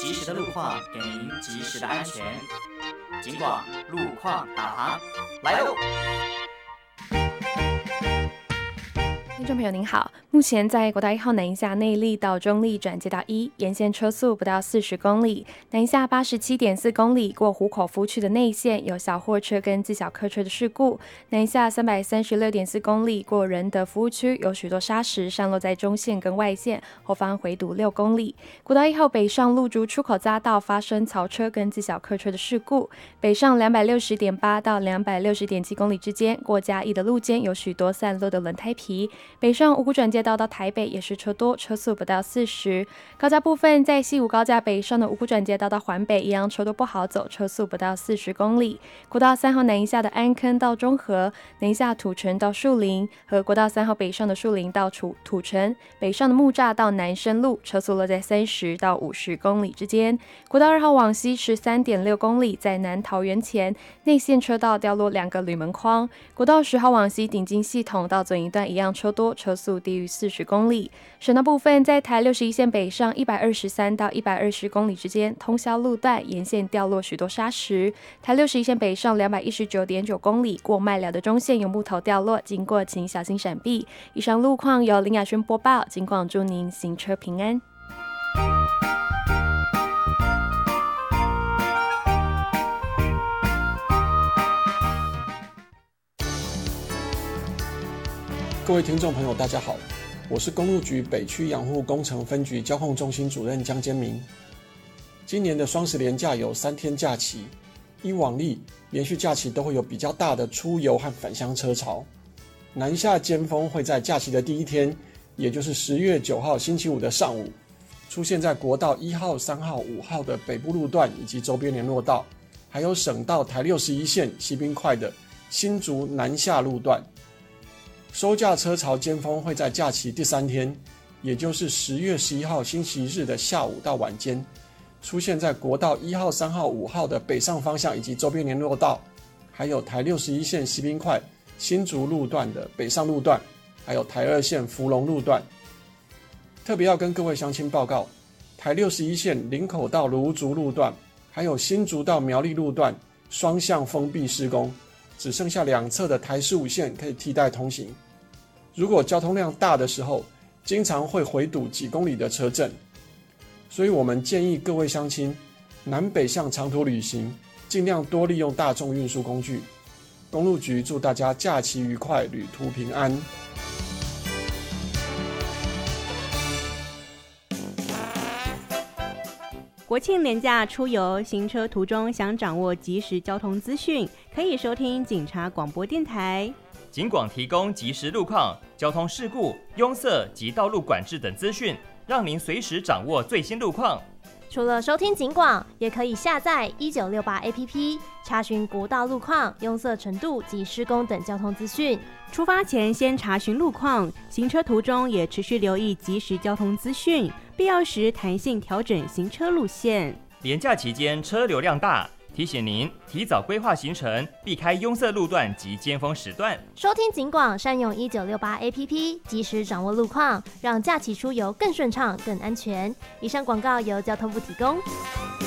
及时的路况，给您及时的安全。警广路况导航来喽！ 听众朋友您好，目前在国道1号南一下内壢到中壢转接道1沿线车速不到40公里，南一下87.4公里过湖口服务区的内线有小货车跟自小客车的事故，南一下336.4公里过仁德服务区有许多砂石散落在中线跟外线，后方回堵6公里。国道1号北上路竹出口匝道发生槽车跟自小客车的事故，北上260.8到260.7公里之间过嘉义的路肩有许多散落的轮胎皮。北上五股转接道到台北也是车多，车速不到40。高架部分在西武高架北上的五股转接道到环北一样车多不好走，车速不到40公里。国道3号南一下的安坑到中和，南一下土城到树林，和国道3号北上的树林到土城，北上的木栅到南深路，车速落在30到50公里之间。国道2号往西13.6公里，在南桃园前内线车道掉落2个铝门框。国道10号往西顶金系统到准一段一样车多，车速低于40公里。省道部分在台61线北上123到120公里之间，通霄路段沿线掉落许多砂石。台61线北上219.9公里，过麦寮的中线有木头掉落，经过请小心闪避。以上路况由林雅轩播报，警广祝您行车平安。 各位听众朋友大家好，我是公路局北区养护工程分局交控中心主任江坚明。今年的双十连假有3天假期，依往例连续假期都会有比较大的出游和返乡车潮。南下尖峰会在假期的第一天，也就是10月9号星期五的上午，出现在国道1号、3号、5号的北部路段以及周边联络道，还有省道台61线西滨快的新竹南下路段。收假车潮尖峰会在假期第3天，也就是10月11号星期日的下午到晚间，出现在国道1号、3号、5号的北上方向以及周边联络道，还有台61线西滨快新竹路段的北上路段，还有台2线福隆路段。特别要跟各位乡亲报告，台61线林口到芦竹路段，还有新竹到苗栗路段双向封闭施工，只剩下2侧的台15线可以替代通行。如果交通量大的时候，经常会回堵几公里的车阵，所以我们建议各位乡亲南北向长途旅行，尽量多利用大众运输工具。公路局祝大家假期愉快，旅途平安。 国庆连假出游，行车途中想掌握即时交通资讯，可以收听警察广播电台。 警广提供即时路况、交通事故、拥塞及道路管制等资讯，让您随时掌握最新路况。 除了收听警广，也可以下载1968 APP， 查询国道路况、拥塞程度及施工等交通资讯。 出发前先查询路况，行车途中也持续留意即时交通资讯，必要时弹性调整行车路线。 连假期间车流量大，提醒您提早规划行程，避开拥塞路段及尖峰时段。 收听警广，善用1968 APP， 及时掌握路况，让假期出游更顺畅、更安全。以上广告由交通部提供。